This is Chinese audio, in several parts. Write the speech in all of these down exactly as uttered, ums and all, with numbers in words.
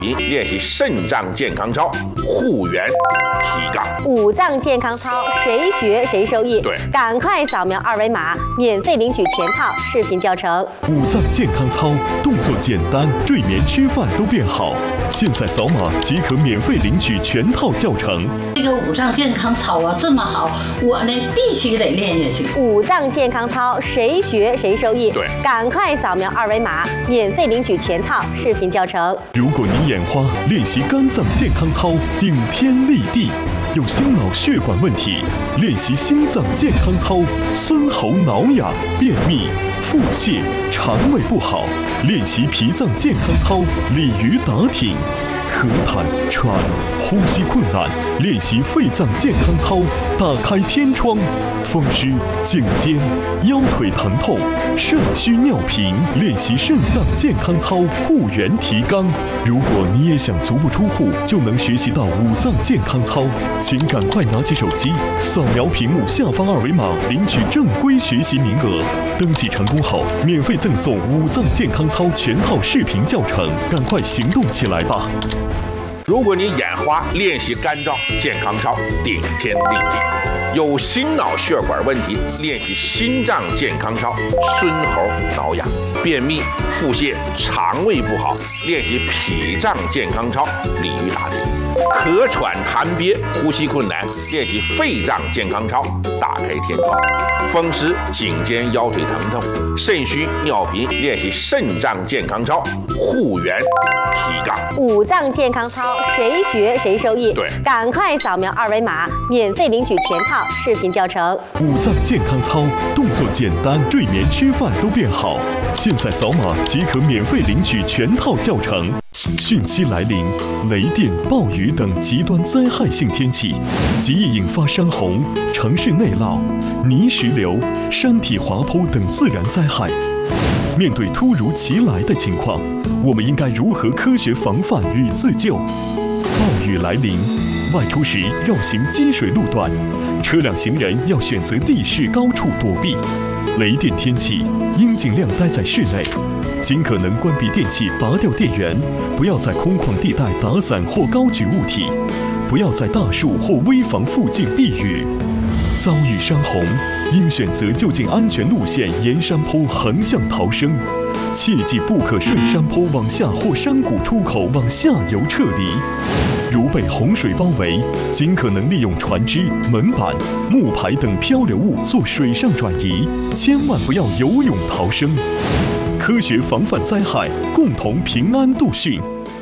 练习肾脏健康操，护圆提杠。 五脏健康操，谁学谁受益。 对， 赶快扫描二维码，免费领取全套视频教程。 五脏健康操，动作简单，睡眠、吃饭都变好。现在扫码即可免费领取全套教程。 这个五脏健康操啊，这么好，我呢必须得练下去。 五脏健康操，谁学谁受益。 对， 赶快扫描二维码，免费领取全套视频教程。 如果你眼花，练习肝脏健康操，顶天立地；有心脑血管问题，练习心脏健康操，孙喉挠痒、便秘、腹泻、肠胃不好，练习脾脏健康操，鲤鱼打挺。咳痰、喘、呼吸困难，练习肺脏健康操，打开天窗；风湿、颈肩、腰腿疼痛、肾虚尿频，练习肾脏健康操，护圆提肛。如果你也想足不出户就能学习到五脏健康操，请赶快拿起手机，扫描屏幕下方二维码，领取正规学习名额。登记成功后，免费赠送五脏健康操全套视频教程，赶快行动起来吧！ 如果你眼花，练习肝脏健康操，顶天立地；有心脑血管问题，练习心脏健康操，孙喉挠痒；便秘、腹泻、肠胃不好，练习脾脏健康操，鲤鱼打挺；咳喘痰憋、呼吸困难，练习肺脏健康操，打开天窗；风湿、颈肩、腰腿疼痛、肾虚尿频，练习肾脏健康操，护圆提杠。 五脏健康操，谁学谁受益。 对， 赶快扫描二维码，免费领取全套视频教程。 五脏健康操，动作简单，睡眠、吃饭都变好。现在扫码即可免费领取全套教程。汛期来临，雷电、暴雨等极端灾害性天气，极易引发山洪、城市内涝、泥石流、山体滑坡等自然灾害。面对突如其来的情况，我们应该如何科学防范与自救？暴雨来临，外出时绕行积水路段，车辆行人要选择地势高处躲避。雷电天气应尽量待在室内，尽可能关闭电器，拔掉电源，不要在空旷地带打伞或高举物体，不要在大树或危房附近避雨。遭遇山洪，应选择就近安全路线沿山坡横向逃生，切记不可顺山坡往下或山谷出口往下游撤离。如被洪水包围，尽可能利用船只、门板、木牌等漂流物做水上转移，千万不要游泳逃生。科学防范灾害，共同平安度汛。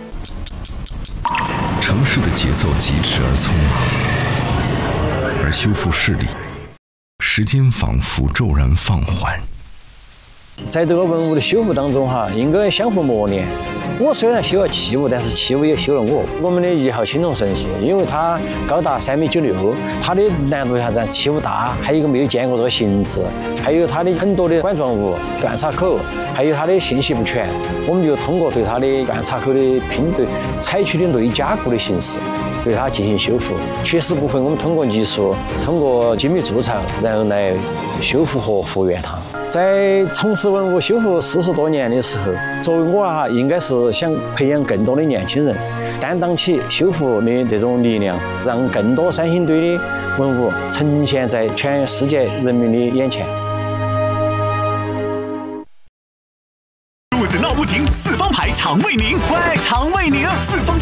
城市的节奏疾驰而匆忙，而修复视力，时间仿佛骤然放缓。 在这个文物的修复当中哈，应该相互磨练。我虽然修了器物，但是器物也修了我。我们的一号青铜神器，因为它高达三米九六，它的难度啥子？器物大，还有一个没有见过这个形制，还有它的很多的管状物、断插口，还有它的信息不全。我们就通过对它的断插口的拼对，采取的内加固的形式，对它进行修复。缺失部分，我们通过泥塑、通过精密铸造，然后来修复和复原它。在从事文物修复四十多年的时候，作为我哈，应该是想培养更多的年轻人担当起修复的这种力量，让更多三星堆的文物呈现在全世界人民的眼前。 肚子闹不停，四方牌肠胃宁，我爱肠胃宁，四方。